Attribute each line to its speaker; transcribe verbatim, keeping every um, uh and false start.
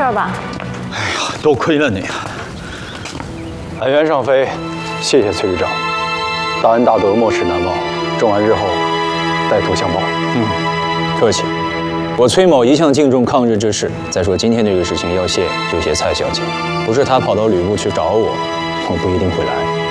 Speaker 1: 儿吧。
Speaker 2: 哎呀，多亏了你啊！
Speaker 3: 安源上飞，谢谢崔局长，大恩大德，莫齿难忘。重案日后，带头相报。
Speaker 4: 嗯，客气。我崔某一向敬重抗日之士。再说今天这个事情要谢，就谢蔡小姐，不是她跑到吕布去找我，我不一定会来。